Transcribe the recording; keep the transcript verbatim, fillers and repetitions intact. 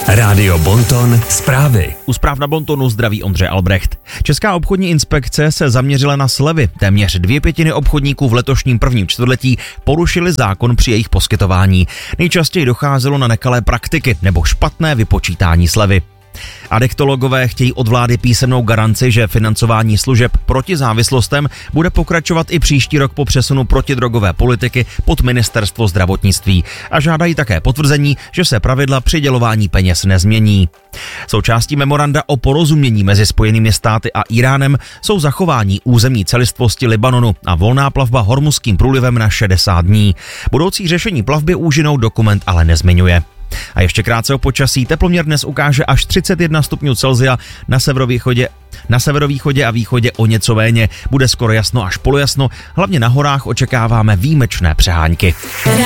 Rádio Bonton zprávy. U zpráv na Bontonu zdraví Ondřej Albrecht. Česká obchodní inspekce se zaměřila na slevy. Téměř dvě pětiny obchodníků v letošním prvním čtvrtletí porušili zákon při jejich poskytování. Nejčastěji docházelo na nekalé praktiky nebo špatné vypočítání slevy. Adektologové chtějí od vlády písemnou garanci, že financování služeb proti závislostem bude pokračovat i příští rok po přesunu protidrogové politiky pod ministerstvo zdravotnictví a žádají také potvrzení, že se pravidla přidělování peněz nezmění. Součástí memoranda o porozumění mezi Spojenými státy a Íránem jsou zachování územní celistvosti Libanonu a volná plavba Hormuzským průlivem na šedesát dní. Budoucí řešení plavby úžinou dokument ale nezmiňuje. A ještě krátce o počasí. Teploměr dnes ukáže až třicet jedna stupňů Celsia, na severovýchodě, na severovýchodě a východě o něco méně. Bude skoro jasno až polojasno, hlavně na horách očekáváme výjimečné přehánky.